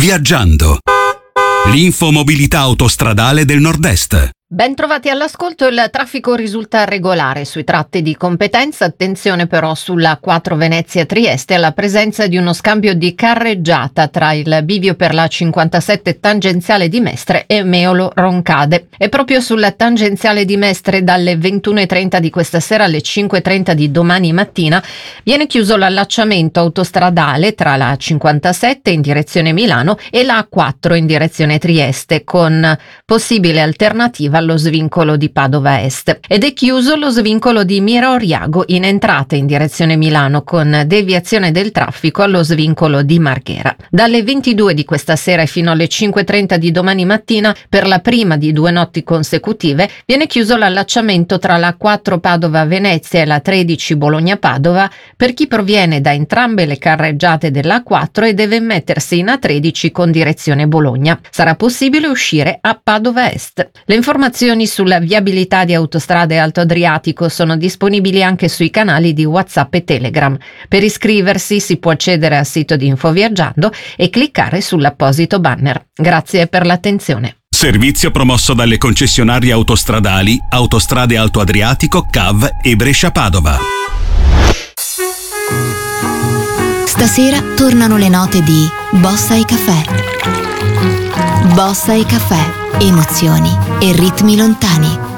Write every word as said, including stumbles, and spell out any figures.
Viaggiando. L'infomobilità autostradale del Nord-Est. Ben trovati all'ascolto. Il traffico risulta regolare sui tratti di competenza. Attenzione però sulla quattro Venezia-Trieste alla presenza di uno scambio di carreggiata tra il bivio per la cinquantasette tangenziale di Mestre e Meolo-Roncade. E proprio sulla tangenziale di Mestre dalle ventuno e trenta di questa sera alle cinque e trenta di domani mattina viene chiuso l'allacciamento autostradale tra la cinquantasette in direzione Milano e la A quattro in direzione Trieste, con possibile alternativa allo svincolo di Padova Est, ed è chiuso lo svincolo di Mira Oriago in entrata in direzione Milano, con deviazione del traffico allo svincolo di Marghera. Dalle ventidue di questa sera e fino alle cinque e trenta di domani mattina, per la prima di due notti consecutive, viene chiuso l'allacciamento tra la quattro Padova-Venezia e la tredici Bologna-Padova per chi proviene da entrambe le carreggiate della A quattro e deve mettersi in A tredici con direzione Bologna. Sarà possibile uscire a Padova Est. Le informazioni sulla viabilità di Autostrade Alto Adriatico sono disponibili anche sui canali di WhatsApp e Telegram. Per iscriversi si può accedere al sito di Infoviaggiando e cliccare sull'apposito banner. Grazie per l'attenzione. Servizio promosso dalle concessionarie autostradali Autostrade Alto Adriatico, C A V e Brescia-Padova. Stasera tornano le note di Bossa e Caffè. Bossa e Caffè. Emozioni e ritmi lontani.